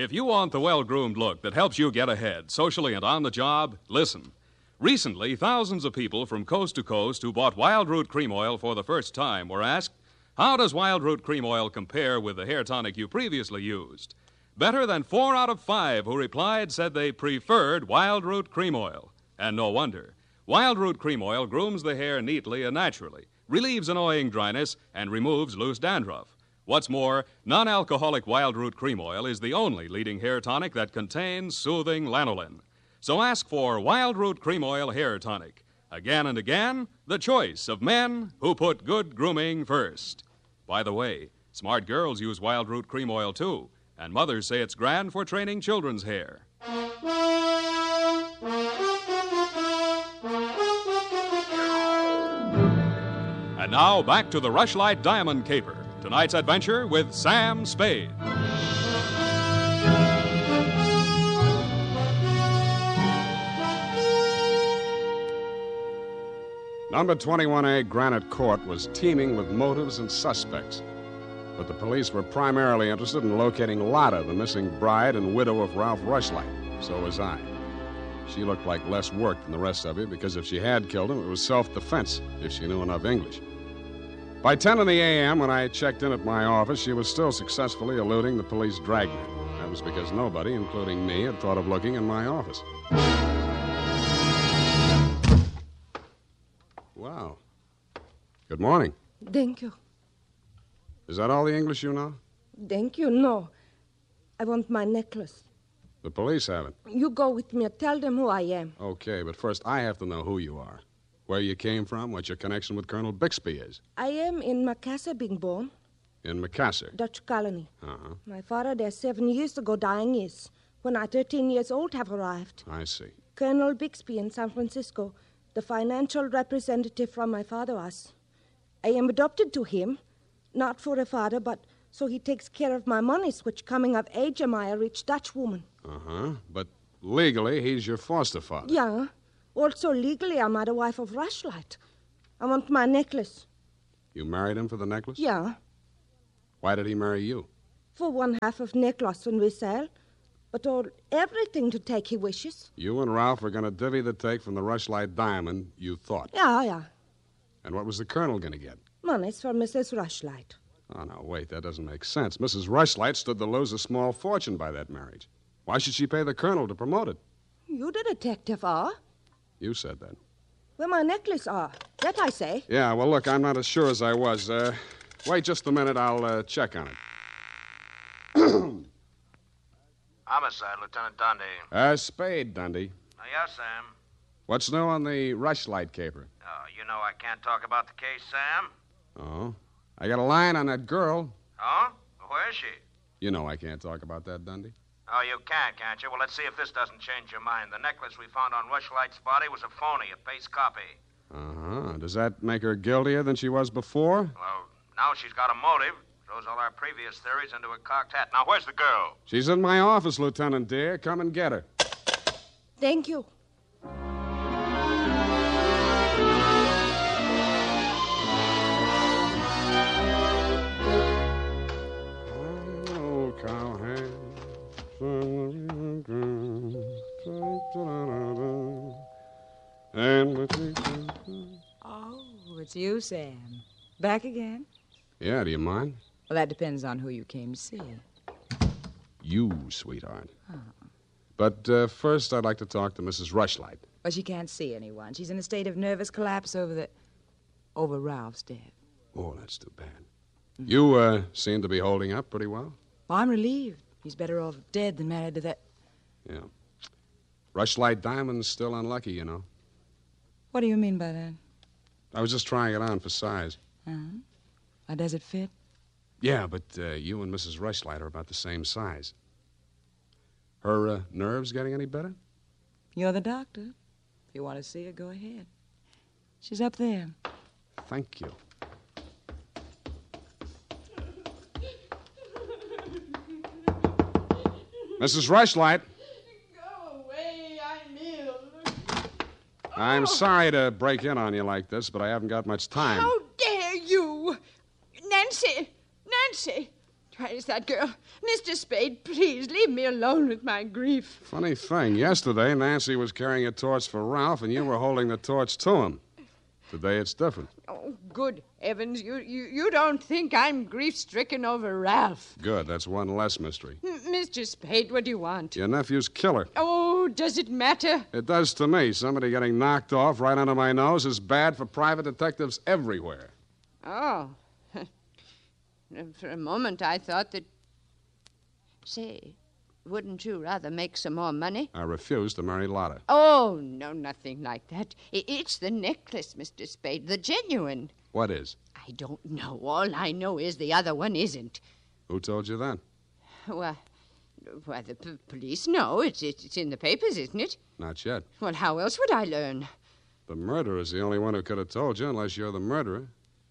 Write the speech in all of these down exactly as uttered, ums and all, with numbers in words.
If you want the well-groomed look that helps you get ahead, socially and on the job, listen. Recently, thousands of people from coast to coast who bought Wild Root Cream Oil for the first time were asked, how does Wild Root Cream Oil compare with the hair tonic you previously used? Better than four out of five who replied said they preferred Wild Root Cream Oil. And no wonder. Wild Root Cream Oil grooms the hair neatly and naturally, relieves annoying dryness, and removes loose dandruff. What's more, non-alcoholic Wild Root Cream Oil is the only leading hair tonic that contains soothing lanolin. So ask for Wild Root Cream Oil Hair Tonic. Again and again, the choice of men who put good grooming first. By the way, smart girls use Wild Root Cream Oil, too, and mothers say it's grand for training children's hair. And now, back to the Rushlight Diamond Caper. Tonight's adventure with Sam Spade. Number twenty-one A Granite Court was teeming with motives and suspects. But the police were primarily interested in locating Lotta, the missing bride and widow of Ralph Rushlight. So was I. She looked like less work than the rest of you because if she had killed him, it was self-defense, if she knew enough English. By ten in the a m, when I checked in at my office, she was still successfully eluding the police dragnet. That was because nobody, including me, had thought of looking in my office. Wow. Good morning. Thank you. Is that all the English you know? Thank you, no. I want my necklace. The police have it. You go with me. Tell them who I am. Okay, but first I have to know who you are. Where you came from, what your connection with Colonel Bixby is. I am in Macassar being born. In Macassar? Dutch colony. Uh-huh. My father there seven years ago dying is. When I, thirteen years old, have arrived. I see. Colonel Bixby in San Francisco, the financial representative from my father was. I am adopted to him, not for a father, but so he takes care of my monies, which coming of age am I a rich Dutch woman. Uh-huh. But legally, he's your foster father. Yeah. Also, legally, I'm the wife of Rushlight. I want my necklace. You married him for the necklace? Yeah. Why did he marry you? For one half of necklace when we sell. But all everything to take he wishes. You and Ralph were going to divvy the take from the Rushlight diamond, you thought. Yeah, yeah. And what was the colonel going to get? Money's for Missus Rushlight. Oh, no, wait, that doesn't make sense. Missus Rushlight stood to lose a small fortune by that marriage. Why should she pay the colonel to promote it? You the detective are. You said that. Where my necklace are. That I say. Yeah, well, look, I'm not as sure as I was. Uh, wait just a minute. I'll uh, check on it. Homicide, Lieutenant Dundee. Uh, Spade, Dundee. Oh, yes, Sam. What's new on the Rushlight caper? Oh, you know I can't talk about the case, Sam. Oh? I got a line on that girl. Oh? Where is she? You know I can't talk about that, Dundee. Oh, you can, can't you? Well, let's see if this doesn't change your mind. The necklace we found on Rushlight's body was a phony, a base copy. Uh-huh. Does that make her guiltier than she was before? Well, now she's got a motive. Throws all our previous theories into a cocked hat. Now, where's the girl? She's in my office, Lieutenant dear. Come and get her. Thank you. Oh, cowhand. Oh, it's you, Sam. Back again? Yeah, do you mind? Well, that depends on who you came to see. You, sweetheart. Oh. But uh, first, I'd like to talk to Missus Rushlight. Well, she can't see anyone. She's in a state of nervous collapse over the... over Ralph's death. Oh, that's too bad. Mm-hmm. You uh, seem to be holding up pretty well. Well, I'm relieved. He's better off dead than married to that... Yeah. Rushlight Diamond's still unlucky, you know. What do you mean by that? I was just trying it on for size. Uh-huh. How does it fit? Yeah, but uh, you and Missus Rushlight are about the same size. Her uh, nerves getting any better? You're the doctor. If you want to see her, go ahead. She's up there. Thank you. Missus Rushlight. Go away, I'm ill. I'm sorry to break in on you like this, but I haven't got much time. How dare you? Nancy! Nancy! Try to that girl. Mister Spade, please leave me alone with my grief. Funny thing, yesterday Nancy was carrying a torch for Ralph, and you were holding the torch to him. Today it's different. Oh, good heavens. You, you, you don't think I'm grief-stricken over Ralph. Good, that's one less mystery. M- Mister Spade, what do you want? Your nephew's killer. Oh, does it matter? It does to me. Somebody getting knocked off right under my nose is bad for private detectives everywhere. Oh. For a moment, I thought that... Say, wouldn't you rather make some more money? I refuse to marry Lotta. Oh, no, nothing like that. I- It's the necklace, Mister Spade, the genuine. What is? I don't know. All I know is the other one isn't. Who told you that? Well, well the p- police know. It's, it's it's in the papers, isn't it? Not yet. Well, how else would I learn? The murderer's the only one who could have told you, unless you're the murderer.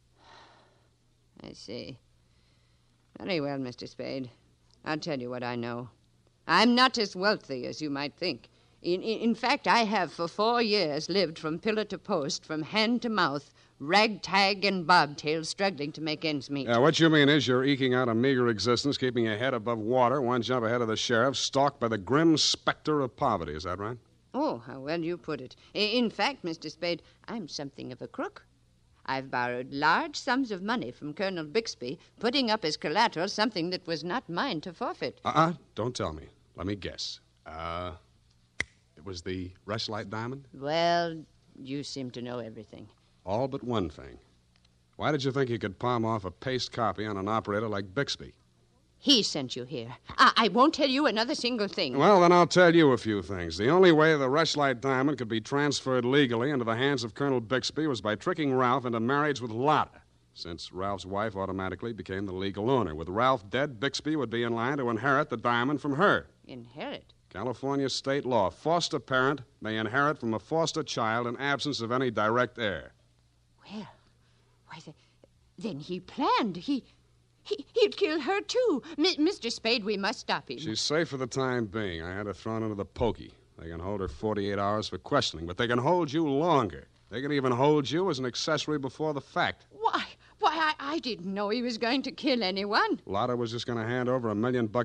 I see. Very well, Mister Spade. I'll tell you what I know. I'm not as wealthy as you might think. In, in, in fact, I have for four years lived from pillar to post, from hand to mouth, ragtag and bobtail, struggling to make ends meet. Yeah, what you mean is you're eking out a meager existence, keeping your head above water, one jump ahead of the sheriff, stalked by the grim specter of poverty. Is that right? Oh, how well you put it. I- In fact, Mister Spade, I'm something of a crook. I've borrowed large sums of money from Colonel Bixby, putting up as collateral something that was not mine to forfeit. Uh-uh. Don't tell me. Let me guess. Uh, it was the Rushlight diamond? Well, you seem to know everything. All but one thing. Why did you think you could palm off a paste copy on an operator like Bixby? He sent you here. I, I won't tell you another single thing. Well, then I'll tell you a few things. The only way the Rushlight diamond could be transferred legally into the hands of Colonel Bixby was by tricking Ralph into marriage with Lotta, since Ralph's wife automatically became the legal owner. With Ralph dead, Bixby would be in line to inherit the diamond from her. Inherit? California state law. Foster parent may inherit from a foster child in absence of any direct heir. Well, why, the, then he planned. He... He, he'd kill her, too. M- Mister Spade, we must stop him. She's safe for the time being. I had her thrown into the pokey. They can hold her forty-eight hours for questioning, but they can hold you longer. They can even hold you as an accessory before the fact. Why? Why, I, I didn't know he was going to kill anyone. Lotta was just going to hand over a million bucks